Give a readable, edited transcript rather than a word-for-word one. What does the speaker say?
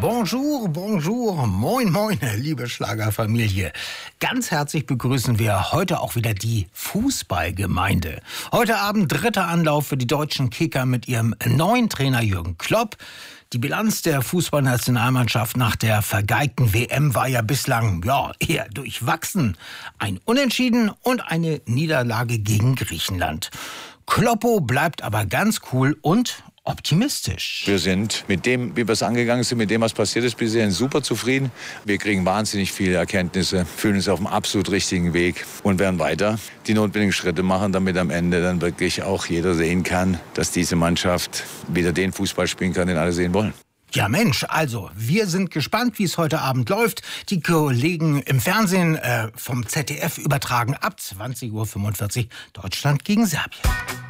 Bonjour, bonjour, moin, moin, liebe Schlagerfamilie. Ganz herzlich begrüßen wir heute auch wieder die Fußballgemeinde. Heute Abend dritter Anlauf für die deutschen Kicker mit ihrem neuen Trainer Jürgen Klopp. Die Bilanz der Fußballnationalmannschaft nach der vergeigten WM war ja bislang eher durchwachsen. Ein Unentschieden und eine Niederlage gegen Griechenland. Kloppo bleibt aber ganz cool und optimistisch. Wir sind mit dem, wie wir es angegangen sind, mit dem, was passiert ist, bisher super zufrieden. Wir kriegen wahnsinnig viele Erkenntnisse, fühlen uns auf dem absolut richtigen Weg und werden weiter die notwendigen Schritte machen, damit am Ende dann wirklich auch jeder sehen kann, dass diese Mannschaft wieder den Fußball spielen kann, den alle sehen wollen. Ja Mensch, also wir sind gespannt, wie es heute Abend läuft. Die Kollegen im Fernsehen vom ZDF übertragen ab 20:45 Uhr Deutschland gegen Serbien.